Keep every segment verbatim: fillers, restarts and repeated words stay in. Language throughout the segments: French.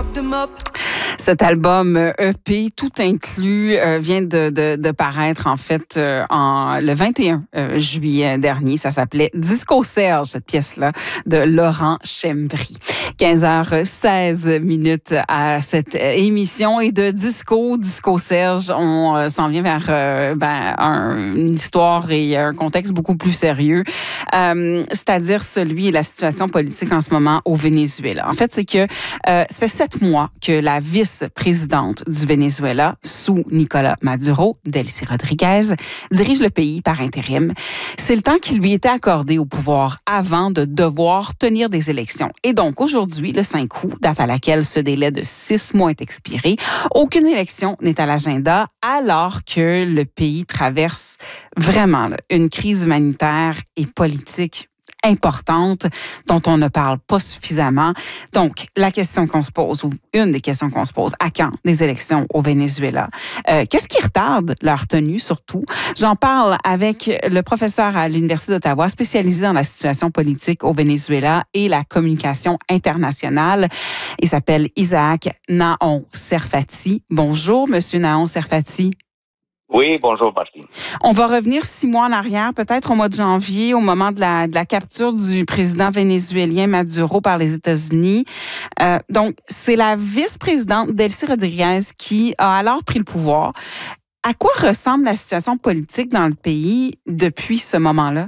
Cet album E P, tout inclus, euh, vient de, de, de paraître en fait euh, en, le vingt et un juillet dernier. Ça s'appelait Disco Serge, cette pièce-là, de Laurent Chembry. quinze heures seize minutes à cette émission et de Disco, Disco Serge, on euh, s'en vient vers euh, ben, un, une histoire et un contexte beaucoup plus sérieux, euh, c'est-à-dire celui et la situation politique en ce moment au Venezuela. En fait, c'est que euh, ça fait sept mois que la vice-présidente du Venezuela, sous Nicolas Maduro, Delcy Rodriguez, dirige le pays par intérim. C'est le temps qui lui était accordé au pouvoir avant de devoir tenir des élections. Et donc, aujourd'hui, le cinq août, date à laquelle ce délai de six mois est expiré, aucune élection n'est à l'agenda alors que le pays traverse vraiment là, une crise humanitaire et politique importante dont on ne parle pas suffisamment. Donc, la question qu'on se pose, ou une des questions qu'on se pose, à quand des élections au Venezuela? Euh, qu'est-ce qui retarde leur tenue, surtout? J'en parle avec le professeur à l'Université d'Ottawa, spécialisé dans la situation politique au Venezuela et la communication internationale. Il s'appelle Isaac Naon Serfati. Bonjour, Monsieur Naon Serfati. Oui, bonjour, Martine. On va revenir six mois en arrière, peut-être au mois de janvier, au moment de la, de la capture du président vénézuélien Maduro par les États-Unis. Euh, donc, c'est la vice-présidente Delcy Rodriguez qui a alors pris le pouvoir. À quoi ressemble la situation politique dans le pays depuis ce moment-là?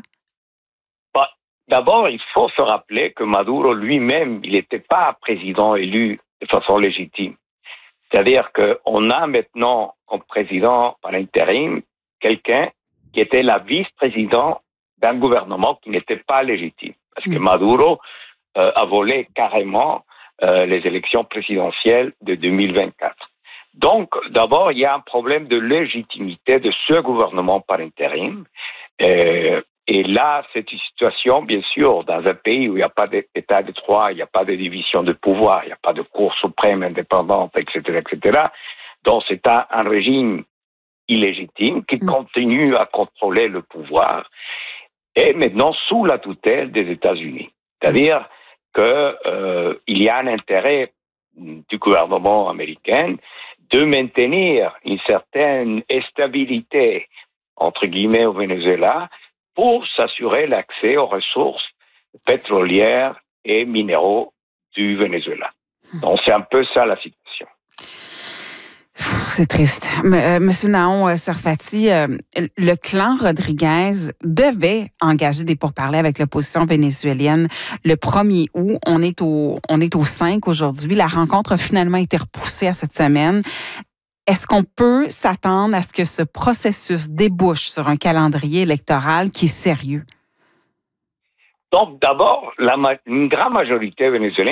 Bah, d'abord, il faut se rappeler que Maduro lui-même, il n'était pas président élu de façon légitime. C'est-à-dire qu'on a maintenant comme président par intérim quelqu'un qui était la vice-présidente d'un gouvernement qui n'était pas légitime. Parce que Maduro euh, a volé carrément euh, les élections présidentielles de deux mille vingt-quatre. Donc, d'abord, il y a un problème de légitimité de ce gouvernement par intérim. Euh, et là, c'est une situation, bien sûr, dans un pays où il n'y a pas d'état de droit, il n'y a pas de division de pouvoir, il n'y a pas de cour suprême indépendante, et cetera, et cetera. Donc, c'est un, un régime illégitime qui continue à contrôler le pouvoir et maintenant sous la tutelle des États-Unis. C'est-à-dire qu'il euh, y a un intérêt du gouvernement américain de maintenir une certaine stabilité, entre guillemets, au Venezuela pour s'assurer l'accès aux ressources pétrolières et minéraux du Venezuela. Donc, c'est un peu ça la situation. C'est triste. Euh, Monsieur Naon Serfati, euh, le clan Rodriguez devait engager des pourparlers avec l'opposition vénézuélienne le premier août. On est au, on est au cinq aujourd'hui. La rencontre a finalement été repoussée à cette semaine. Est-ce qu'on peut s'attendre à ce que ce processus débouche sur un calendrier électoral qui est sérieux? Donc, d'abord, la, une grande majorité vénézuélienne